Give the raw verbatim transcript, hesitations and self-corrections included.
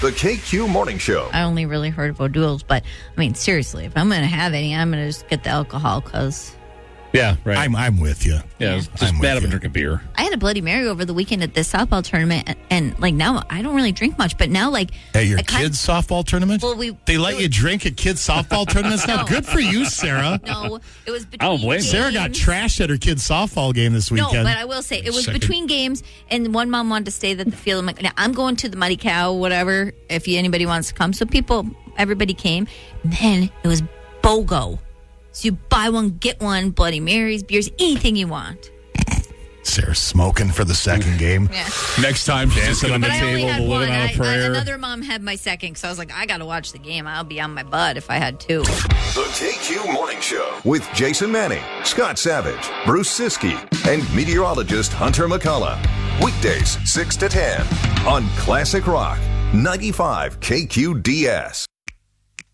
The K Q Morning Show. I only really heard of O'Doul's, but I mean, seriously, if I'm going to have any, I'm going to just get the alcohol because Yeah, right. I'm I'm with you. yeah, it's just I'm bad with of a you. drink of beer. I had a Bloody Mary over the weekend at this softball tournament, and, and like now I don't really drink much, but now like At your I kind- kids' softball tournament? Well, we- they let it was- you drink at kids' softball tournaments now? No. Good for you, Sarah. No, it was between. I don't blame you. Sarah got games. trashed at her kids' softball game this No, weekend. but I will say it was Second. between games, and one mom wanted to stay at the field. I'm like, now, I'm going to the Muddy Cow, whatever. If you, anybody wants to come, so people, everybody came. And then it was BOGO, so you buy one get one, Bloody Marys, beers, anything you want. Sarah's smoking for the second game. Yeah, Next time, dancing on the but I only table, had the one. living on I, a I, prayer. another mom had my second, so I was like, I got to watch the game. I'll be on my butt if I had two. The K Q Morning Show with Jason Manning, Scott Savage, Bruce Siskey, and meteorologist Hunter McCullough. Weekdays, six to ten on Classic Rock, ninety-five K Q D S.